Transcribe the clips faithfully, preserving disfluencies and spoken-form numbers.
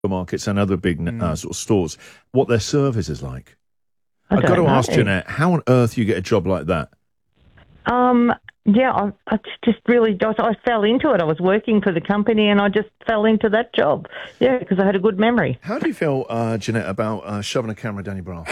supermarkets and other big mm. uh, sort of stores, what their service is like. I I've got to know. ask Jeanette, how on earth you get a job like that? Um, yeah, I, I just really, I, I fell into it. I was working for the company and I just fell into that job. Yeah, because I had a good memory. How do you feel, uh, Jeanette, about uh, shoving a camera down your bra?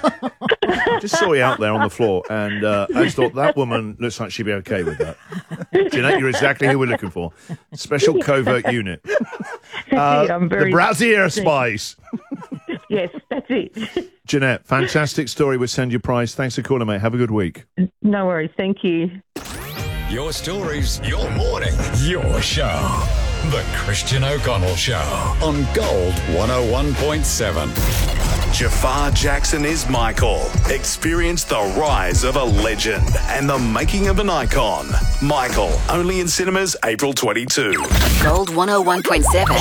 I just saw you out there on the floor and uh, I just thought that woman looks like she'd be okay with that. Jeanette, you're exactly who we're looking for. Special covert unit. Uh, I'm very the Brassiere Spies. Yes, that's it. Jeanette, fantastic story. We'll send you a prize. Thanks for calling, mate. Have a good week. No worries. Thank you. Your stories, your morning, your show. The Christian O'Connell Show on Gold one oh one point seven. Jafar Jackson is Michael. Experience the rise of a legend and the making of an icon. Michael, only in cinemas April twenty-second. Gold one oh one point seven.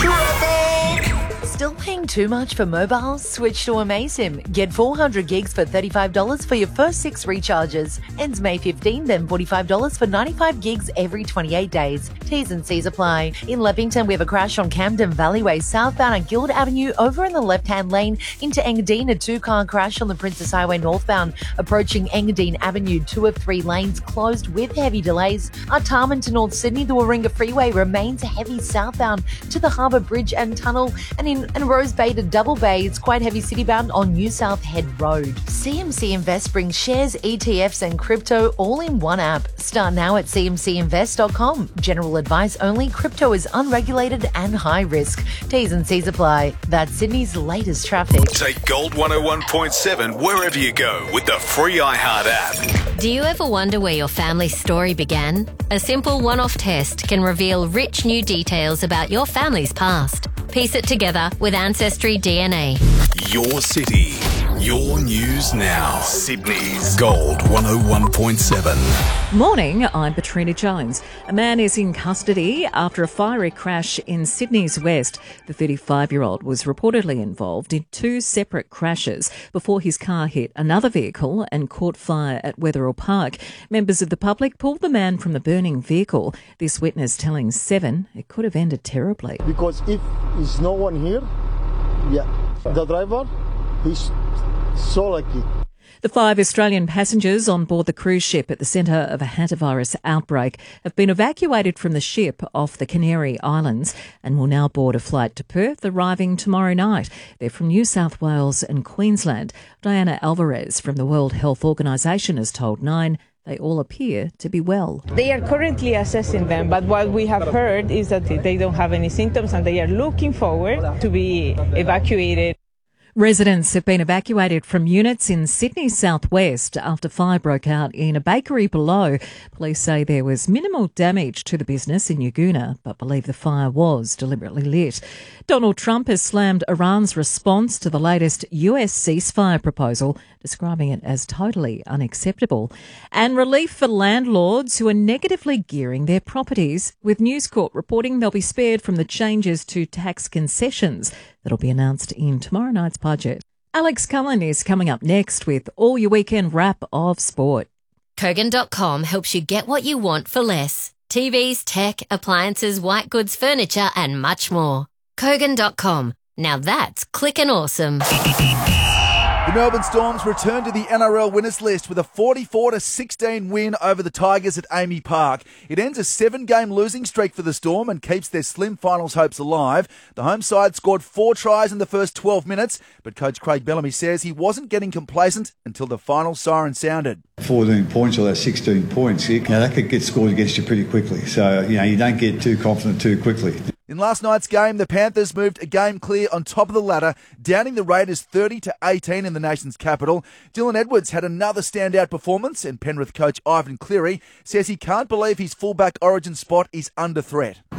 Still paying too much for mobiles? Switch to Amazim. Get four hundred gigs for thirty-five dollars for your first six recharges. Ends May fifteenth, then forty-five dollars for ninety-five gigs every twenty-eight days. T's and C's apply. In Leppington, we have a crash on Camden Valleyway southbound on Guild Avenue over in the left-hand lane into Engadine. A two-car crash on the Princess Highway northbound approaching Engadine Avenue. Two of three lanes closed with heavy delays. Artarmon to North Sydney, the Warringah Freeway remains heavy southbound to the Harbour Bridge and Tunnel. And in and Rose Bay to Double Bay, it's quite heavy citybound on New South Head Road. C M C Invest brings shares, E T Fs and crypto all in one app. Start now at c m c invest dot com. General advice only. Crypto is unregulated and high risk. T's and C's apply. That's Sydney's latest traffic. Take Gold one oh one point seven wherever you go with the free iHeart app. Do you ever wonder where your family's story began? A simple one-off test can reveal rich new details about your family's past. Piece it together with Ancestry D N A. Your city, your news now. Sydney's Gold one oh one point seven. Morning, I'm Katrina Jones. A man is in custody after a fiery crash in Sydney's West. The thirty-five-year-old was reportedly involved in two separate crashes before his car hit another vehicle and caught fire at Wetherill Park. Members of the public pulled the man from the burning vehicle. This witness telling Seven it could have ended terribly. Because if there's no one here, yeah, the driver, he's so lucky. The five Australian passengers on board the cruise ship at the centre of a hantavirus outbreak have been evacuated from the ship off the Canary Islands and will now board a flight to Perth, arriving tomorrow night. They're from New South Wales and Queensland. Diana Alvarez from the World Health Organisation has told Nine they all appear to be well. They are currently assessing them, but what we have heard is that they don't have any symptoms and they are looking forward to be evacuated. Residents have been evacuated from units in Sydney's southwest after fire broke out in a bakery below. Police say there was minimal damage to the business in Yagoona, but believe the fire was deliberately lit. Donald Trump has slammed Iran's response to the latest U S ceasefire proposal, describing it as totally unacceptable. And relief for landlords who are negatively gearing their properties, with News Corp reporting they'll be spared from the changes to tax concessions that'll be announced in tomorrow night's budget. Alex Cullen is coming up next with all your weekend wrap of sport. Kogan dot com helps you get what you want for less. T Vs, tech, appliances, white goods, furniture and much more. Kogan dot com. Now that's clickin' awesome. The Melbourne Storms return to the N R L winners list with a forty-four to sixteen win over the Tigers at Amy Park. It ends a seven-game losing streak for the Storm and keeps their slim finals hopes alive. The home side scored four tries in the first twelve minutes, but coach Craig Bellamy says he wasn't getting complacent until the final siren sounded. fourteen points or that sixteen points, you know, that could get scored against you pretty quickly. So, you know, you don't get too confident too quickly. In last night's game, the Panthers moved a game clear on top of the ladder, downing the Raiders thirty to eighteen in the nation's capital. Dylan Edwards had another standout performance, and Penrith coach Ivan Cleary says he can't believe his fullback origin spot is under threat.